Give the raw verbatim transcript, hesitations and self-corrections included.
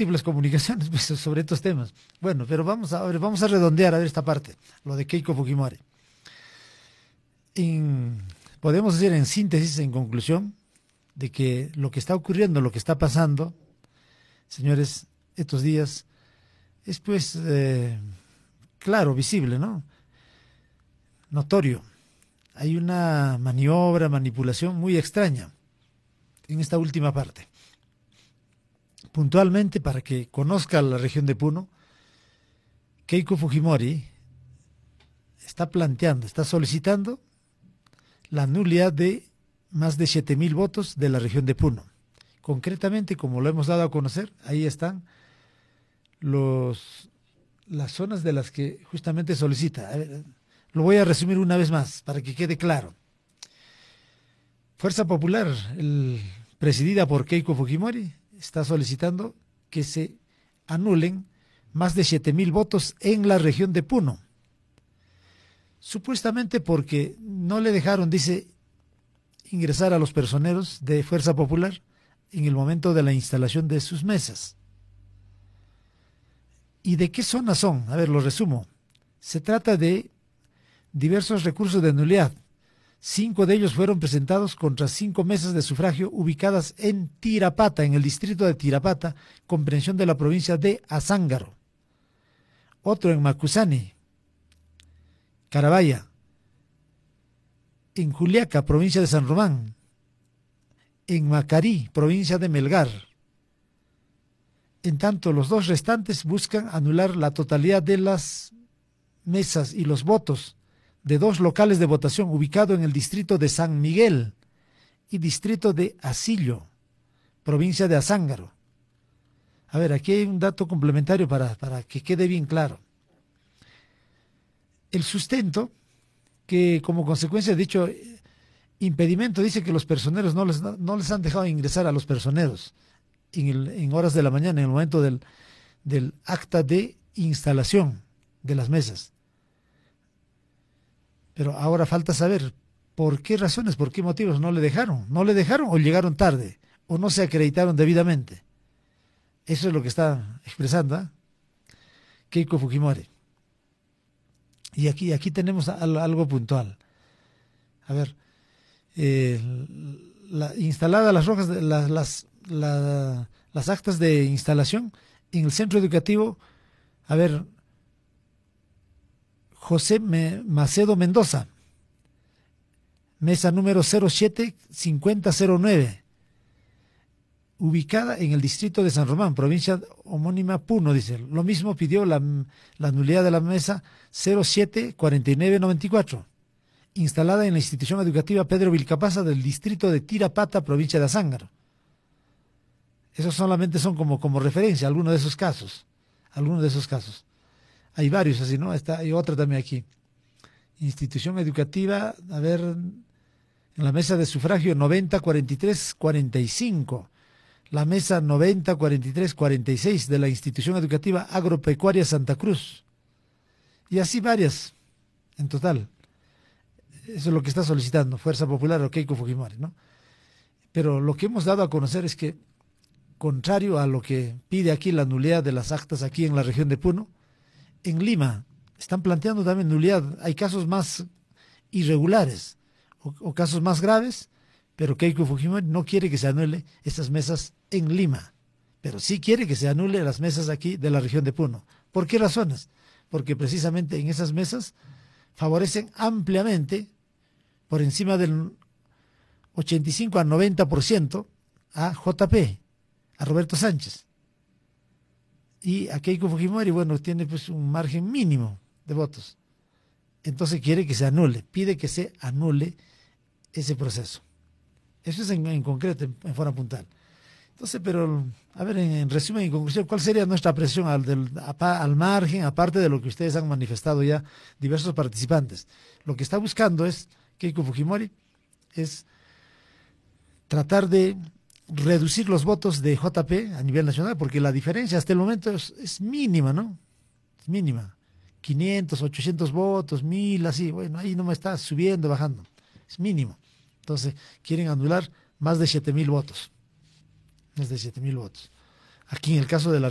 múltiples comunicaciones pues, sobre estos temas. Bueno, pero vamos a, a ver, vamos a redondear a ver esta parte, lo de Keiko Fujimori. En, podemos decir en síntesis, en conclusión, de que lo que está ocurriendo, lo que está pasando, señores, estos días, es pues, eh, claro, visible, ¿no? Notorio. Hay una maniobra, manipulación muy extraña en esta última parte. Puntualmente, para que conozca la región de Puno, Keiko Fujimori está planteando, está solicitando la nulidad de más de siete mil votos de la región de Puno. Concretamente, como lo hemos dado a conocer, ahí están los, las zonas de las que justamente solicita. A ver, lo voy a resumir una vez más para que quede claro. Fuerza Popular, el, presidida por Keiko Fujimori, está solicitando que se anulen más de siete mil votos en la región de Puno. Supuestamente porque no le dejaron, dice, ingresar a los personeros de Fuerza Popular en el momento de la instalación de sus mesas. ¿Y de qué zonas son? A ver, lo resumo. Se trata de diversos recursos de nulidad. Cinco de ellos fueron presentados contra cinco mesas de sufragio ubicadas en Tirapata, en el distrito de Tirapata, comprensión de la provincia de Azángaro. Otro en Macusani, Carabaya, en Juliaca, provincia de San Román, en Macarí, provincia de Melgar. En tanto, los dos restantes buscan anular la totalidad de las mesas y los votos de dos locales de votación ubicados en el distrito de San Miguel y distrito de Asillo, provincia de Azángaro. A ver, aquí hay un dato complementario para, para que quede bien claro. El sustento, que como consecuencia de dicho impedimento dice que los personeros no les, no les han dejado ingresar a los personeros en, el, en horas de la mañana, en el momento del, del acta de instalación de las mesas. Pero ahora falta saber por qué razones, por qué motivos no le dejaron. No le dejaron o llegaron tarde o no se acreditaron debidamente. Eso es lo que está expresando ¿eh? Keiko Fujimori. Y aquí, aquí tenemos algo puntual. A ver, eh, la, instaladas las rojas, las, las, la, las actas de instalación en el centro educativo, a ver, José Macedo Mendoza, mesa número cero siete cincuenta cero nueve, ubicada en el distrito de San Román, provincia homónima Puno, dice. Lo mismo pidió la, la nulidad de la mesa cero siete cuarenta y nueve noventa y cuatro, instalada en la institución educativa Pedro Vilcapasa del distrito de Tirapata, provincia de Azángaro. Esos solamente son como, como referencia, algunos de esos casos, algunos de esos casos. Hay varios así, ¿no? Está, hay otra también aquí. Institución educativa, a ver, en la mesa de sufragio noventa cuarenta y tres cuarenta y cinco, la mesa noventa cuarenta y tres cuarenta y seis de la institución educativa agropecuaria Santa Cruz. Y así varias, en total. Eso es lo que está solicitando Fuerza Popular o Keiko Fujimori, ¿no? Pero lo que hemos dado a conocer es que, contrario a lo que pide aquí la nulidad de las actas aquí en la región de Puno, en Lima están planteando también nulidad. Hay casos más irregulares o, o casos más graves, pero Keiko Fujimori no quiere que se anule estas mesas en Lima, pero sí quiere que se anule las mesas aquí de la región de Puno. ¿Por qué razones? Porque precisamente en esas mesas favorecen ampliamente, por encima del ochenta y cinco a noventa por ciento, a J P, a Roberto Sánchez. Y a Keiko Fujimori, bueno, tiene pues un margen mínimo de votos. Entonces quiere que se anule, pide que se anule ese proceso. Eso es en, en concreto, en, en forma puntual. Entonces, pero, a ver, en, en resumen y en conclusión, ¿cuál sería nuestra apreciación al, del, a, al margen, aparte de lo que ustedes han manifestado ya diversos participantes? Lo que está buscando es, Keiko Fujimori, es tratar de reducir los votos de J P a nivel nacional, porque la diferencia hasta el momento es, es mínima, ¿no? Es mínima. quinientos, ochocientos votos, mil, así, bueno, ahí no me está subiendo, bajando. Es mínimo. Entonces, quieren anular más de siete mil votos. Más de siete mil votos. Aquí en el caso de la